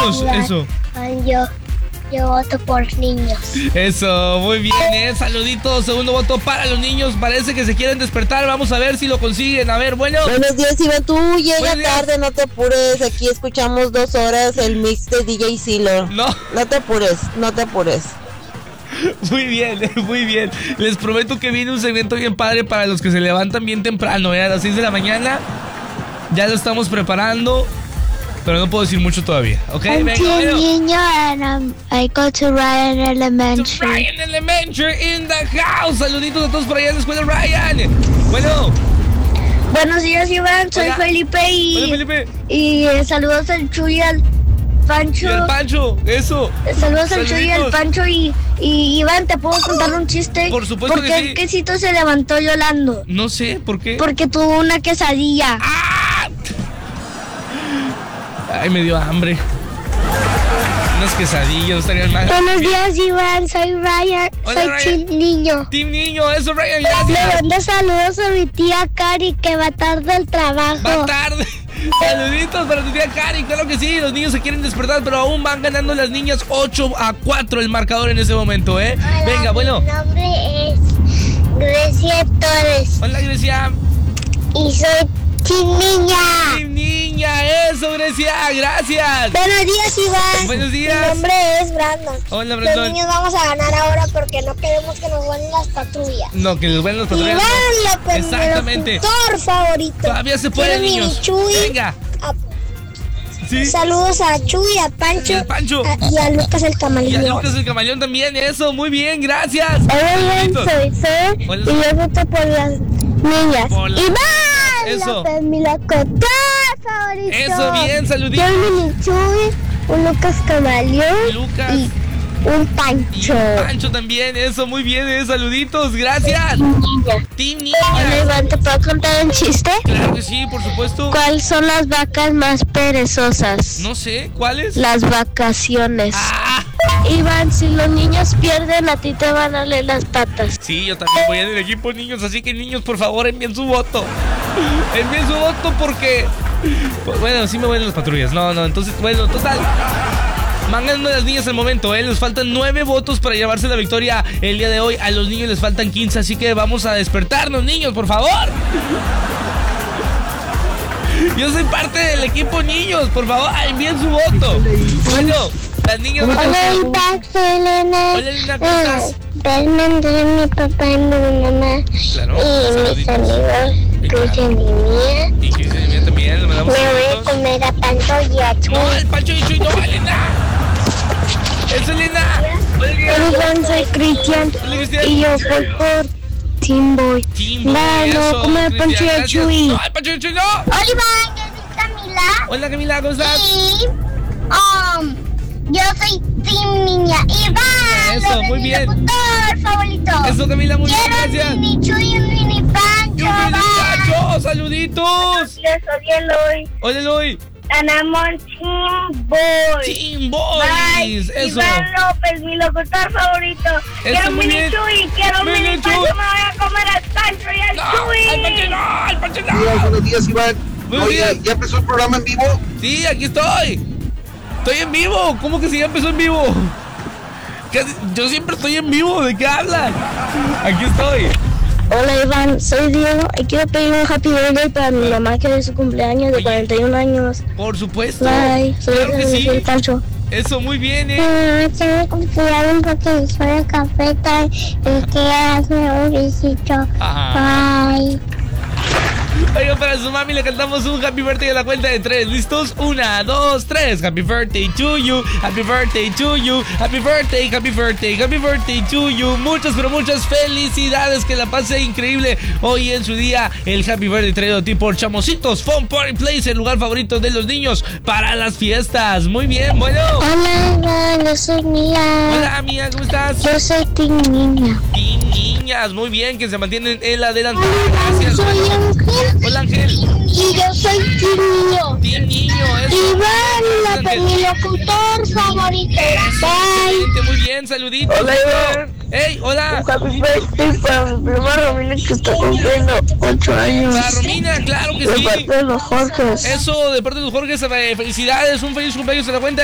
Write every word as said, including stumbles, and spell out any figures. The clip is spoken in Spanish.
niños, eso. Yo, yo voto por niños. Eso, muy bien, ¿eh? Saluditos, segundo voto para los niños. Parece que se quieren despertar, vamos a ver si lo consiguen. A ver, bueno. Buenos días, Iván, tú llega Buenos días. tarde, no te apures. Aquí escuchamos dos horas el mix de D J Silo. No. No te apures, no te apures. Muy bien, muy bien. Les prometo que viene un segmento bien padre para los que se levantan bien temprano, ¿eh? A las seis de la mañana. Ya lo estamos preparando, pero no puedo decir mucho todavía, ¿ok? I'm Venga, Tim bueno. Niño and um, I go to Ryan Elementary. Ryan Elementary in the house. Saluditos a todos por allá en la escuela, Ryan. Bueno. Buenos días, Iván. Soy Hola. Felipe y, Hola, Felipe. y eh, saludos al Chuy y al Pancho. Y al Pancho, eso. Eh, Saludos al Chuy y al Saluditos. Pancho y, y Iván, ¿te puedo contar un chiste? Por supuesto ¿Por que qué sí. el quesito se levantó llorando? No sé, ¿por qué? Porque tuvo una quesadilla. ¡Ah! Ay, me dio hambre. Unas quesadillas, estarían mal. Buenos días, Iván. Soy Ryan. Hola, Soy Ryan. Tim Niño. Team Niño, eso, Ryan, Le gracias. mando saludos a mi tía Cari que va tarde al trabajo. Va tarde. Saluditos para tu tía Cari, claro que sí. Los niños se quieren despertar, pero aún van ganando las niñas ocho a cuatro el marcador en ese momento, ¿eh? Hola, Venga, bueno. Mi nombre es Grecia Torres Hola, Grecia. y soy Tim Niña. Team Niña, eso, Grecia, gracias. Buenos días, Iván. Buenos días. Mi nombre es Brandon. Hola, Los Brandon. niños vamos a ganar ahora porque no queremos que nos vuelen las patrullas. No, que les vuelen los patrullas. Iván López, Exactamente. mi locutor favorito. Todavía se puede, Quiero mi niños. Chuy. Venga. A- Sí. Saludos a Chuy, a Pancho, Y al Pancho. a- y a Lucas el Y a camaleón. Lucas el camaleón también, eso, muy bien, gracias. Hola, Iván, Saluditos. soy Fer Hola, y Fer. yo voto por las niñas. Por las Iván Eso. López, mi locutor favorito. Eso, bien, saluditos. Yo, un mini Chuy, un Lucas camaleón Lucas. y un Y Pancho. Pancho también, eso, muy bien, eh, saluditos, gracias. Team Niña. Hola, Iván, ¿te puedo contar un chiste? Claro que sí, por supuesto. ¿Cuáles son las vacas más perezosas? No sé, ¿cuáles? Las vacaciones. Ah, Iván, si los niños pierden, a ti te van a leer las patas. sí, yo también voy en el equipo, niños, así que niños, por favor, envíen su voto. Envíen su voto porque... pues, bueno, sí me voy en las patrullas. No, no, entonces, bueno, total. Van ganando las niñas al momento, ¿eh? Les faltan nueve votos para llevarse la victoria el día de hoy. A los niños les faltan quince, así que vamos a despertarnos, niños, por favor. Yo soy parte del equipo niños, por favor, envíen su voto. Bueno, las niñas van a... Hola, Iván, soy Elena. Hola, Elena, ¿cómo estás? Desmondé a mi papá y mi mamá. Claro, Y mis saluditos. amigos, Sí, claro. Cristian y Mía. Y Cristian y Mía también, le Me mandamos voy a saluditos. comer a Pancho y a Chuy. No, el Pancho y Chuy, no, Elena. Eso, Elena. Hola, Iván, soy Cristian. Hola, Cristian. Y yo voy por Team Boy. Team Boy, Vamos, eso, come a Cristian, Pancho y a gracias. Chuy. No, el Pancho y Chuy, no. Hola, Iván, yo soy Camila. Hola, Camila, ¿cómo estás? Y um, yo soy Team Niña. Iván, Eso, López, muy mi bien. locutor favorito. Eso, Camila, muy bien, Quiero gracias. un mini Chuy y un mini Pancho. Y un mini bye. Pancho, saluditos. Yo soy Eloy. Hola, Eloy. Ganamos Team Boy. Team Bye. Boys, eso. Iván López, mi locutor favorito. Quiero un muy mini bien. Chuy, quiero un Mini mini Pancho. Chuy. Me voy a comer al Pancho y al No, Chuy. al Pancho no, al Pancho Buenos días, no. buenos días, Iván. Buenos Oye, días. ¿ya empezó el programa en vivo? Sí, aquí estoy. Estoy en vivo. ¿Cómo que si ya empezó en vivo? ¿Qué? Yo siempre estoy en vivo. ¿De qué hablan? Aquí estoy. Hola Iván, soy Diego y quiero pedir un happy birthday para mi mamá que es su cumpleaños de Oye. cuarenta y un años. Por supuesto. Bye, soy Claro que sí. el Pancho. Eso, muy bien, ¿eh? Ah, quiero cumpleaños porque soy el cafeta y que hace un besito. Ah. Bye. Oigan, para su mami le cantamos un happy birthday a la cuenta de tres. ¿Listos? Una, dos, tres. Happy birthday to you. Happy birthday to you. Happy birthday, happy birthday, happy birthday to you. Muchas, pero muchas felicidades. Que la pase increíble hoy en su día. El happy birthday traído a ti por Chamositos Fun Party Place, el lugar favorito de los niños para las fiestas. Muy bien, bueno. Hola Iván, yo soy Mía. Hola, Mía, ¿cómo estás? Yo soy Team Niña. Y niñas, muy bien, que se mantienen en la delantera. Gracias. Soy Ángel. Hola, Ángel. Y yo soy Team Niño. Bien, niño, eso. Iván, la Ángel. mi locutor favorito. Bye. Excelente, muy bien, saluditos. Hola, Iván. Hey, hola. Happy birthday para mi prima Romina que está cumpliendo ocho años. Para Romina, claro que De sí. parte de los Jorges. Eso, de parte de los Jorge, felicidades, un feliz cumpleaños en la cuenta.